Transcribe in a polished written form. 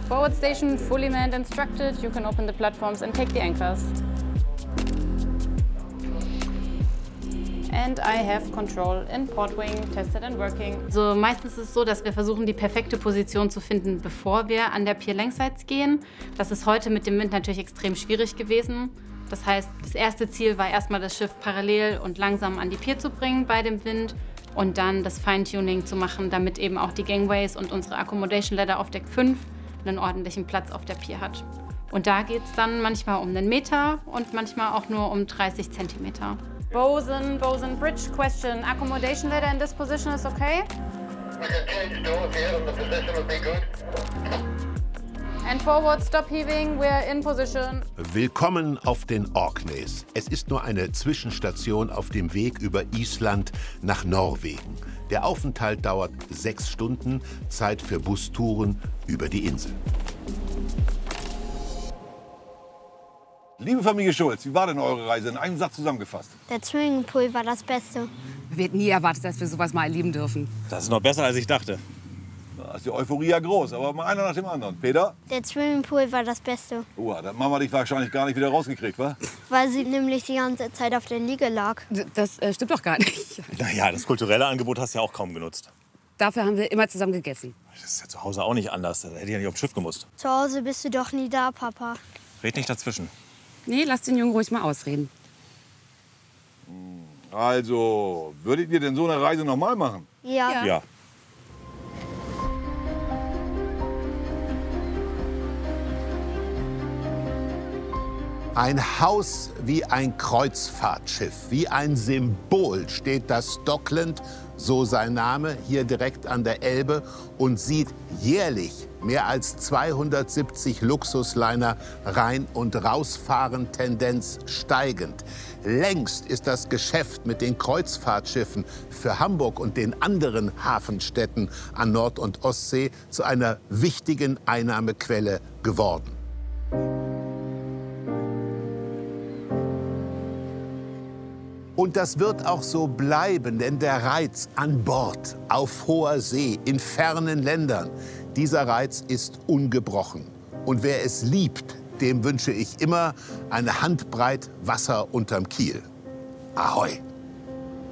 Forward station fully manned and structured. You can open the platforms and take the anchors. And I have control in port wing, tested and working. Also meistens ist es so, dass wir versuchen, die perfekte Position zu finden, bevor wir an der Pier längsseits gehen. Das ist heute mit dem Wind natürlich extrem schwierig gewesen. Das heißt, das erste Ziel war erstmal, das Schiff parallel und langsam an die Pier zu bringen bei dem Wind und dann das Feintuning zu machen, damit eben auch die Gangways und unsere Accommodation Ladder auf Deck 5 einen ordentlichen Platz auf der Pier hat. Und da geht es dann manchmal um 1 Meter und manchmal auch nur um 30 Zentimeter. Bosun Bridge question. Accommodation ladder in this position is okay? We can change door here and the position will be good. And forward, stop heaving, we're in position. Willkommen auf den Orkneys. Es ist nur eine Zwischenstation auf dem Weg über Island nach Norwegen. Der Aufenthalt dauert 6 Stunden, Zeit für Bustouren über die Insel. Liebe Familie Schulz, wie war denn eure Reise? In einem Satz zusammengefasst. Der Swimmingpool war das Beste. Wir hätten nie erwartet, dass wir sowas mal erleben dürfen. Das ist noch besser, als ich dachte. Da ist die Euphorie ja groß, aber mal einer nach dem anderen. Peter? Der Swimmingpool war das Beste. Da hat Mama dich wahrscheinlich gar nicht wieder rausgekriegt, wa? Weil sie nämlich die ganze Zeit auf der Liege lag. Das stimmt doch gar nicht. Naja, das kulturelle Angebot hast du ja auch kaum genutzt. Dafür haben wir immer zusammen gegessen. Das ist ja zu Hause auch nicht anders. Da hätte ich ja nicht aufs Schiff gemusst. Zu Hause bist du doch nie da, Papa. Red nicht dazwischen. Nee, lass den Jungen ruhig mal ausreden. Also, würdet ihr denn so eine Reise noch mal machen? Ja. Ja. Ein Haus wie ein Kreuzfahrtschiff, wie ein Symbol steht das Dockland, so sein Name, hier direkt an der Elbe und sieht jährlich mehr als 270 Luxusliner rein- und rausfahren, Tendenz steigend. Längst ist das Geschäft mit den Kreuzfahrtschiffen für Hamburg und den anderen Hafenstädten an Nord- und Ostsee zu einer wichtigen Einnahmequelle geworden. Und das wird auch so bleiben, denn der Reiz an Bord, auf hoher See, in fernen Ländern, dieser Reiz ist ungebrochen. Und wer es liebt, dem wünsche ich immer eine Handbreit Wasser unterm Kiel. Ahoi!